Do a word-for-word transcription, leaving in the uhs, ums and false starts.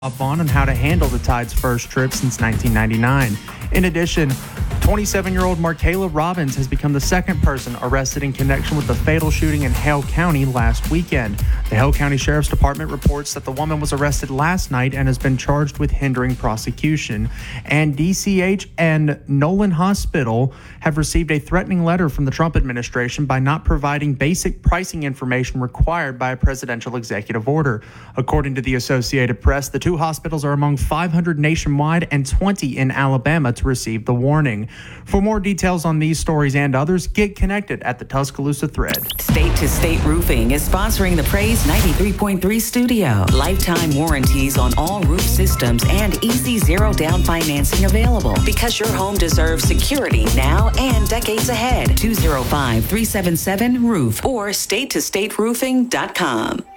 on on how to handle the Tide's first trip since nineteen ninety-nine. In addition, twenty-seven-year-old Markayla Robbins has become the second person arrested in connection with the fatal shooting in Hale County last weekend. The Hale County Sheriff's Department reports that the woman was arrested last night and has been charged with hindering prosecution. And D C H and Nolan Hospital have received a threatening letter from the Trump administration by not providing basic pricing information required by a presidential executive order. According to the Associated Press, the two hospitals are among five hundred nationwide and twenty in Alabama to receive the warning. For more details on these stories and others, get connected at the Tuscaloosa Thread. State to State Roofing is sponsoring the Praise ninety-three point three studio. Lifetime warranties on all roof systems and easy zero down financing available because your home deserves security now and decades ahead. two oh five, three seven seven, roof or state to state roofing dot com.